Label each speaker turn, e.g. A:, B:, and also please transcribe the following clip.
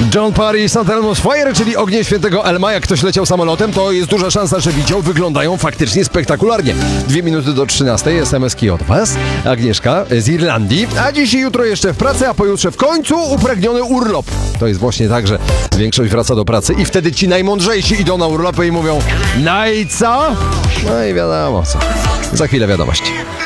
A: John Parry, St. Elmo's Fire, czyli ognie świętego Elma. Jak ktoś leciał samolotem, to jest duża szansa, że widział. Wyglądają faktycznie spektakularnie. 2 minuty do 13, SMS-ki od Was. Agnieszka z Irlandii. A dziś i jutro jeszcze w pracy, a pojutrze w końcu upragniony urlop. To jest właśnie tak, że większość wraca do pracy i wtedy ci najmądrzejsi idą na urlopy i mówią: no i co? No i wiadomo co. Za chwilę wiadomości.